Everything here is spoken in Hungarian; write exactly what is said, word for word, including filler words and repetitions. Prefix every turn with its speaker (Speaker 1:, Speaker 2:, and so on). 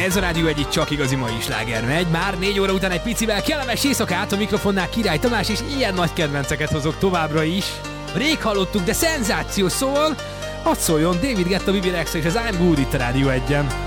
Speaker 1: Ez a Rádió egy, csak igazi mai sláger megy. Már négy óra után egy picivel kellemes éjszakát, a mikrofonnál Király Tamás, és ilyen nagy kedvenceket hozok továbbra is. Rég hallottuk, de szenzációs, szóval hadd szóljon David Guetta, Bibi Rexha és az I'm Good itt a Rádió egyen.